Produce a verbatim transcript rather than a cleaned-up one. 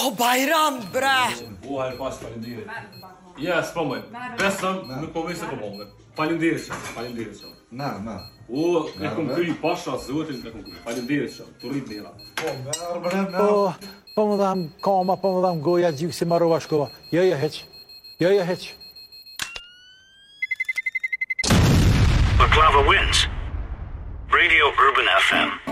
O, Bajram, bre! O, herë pas, falinderit. Ja, s'pamoj. Besëm, nuk po vej se po bombe. Falinderit shumë, falinderit shumë. Na, na. O, e kom kry pasha, zotin e kom kry. Falinderit shumë, të rrit mira. Po, merë, bre, na. Po, po më dham kama, po më dham goja, gjykë si marrova shkova. Jo, jo, heq. Jo, jo, heq. Baklava wins. Radio Urban F M.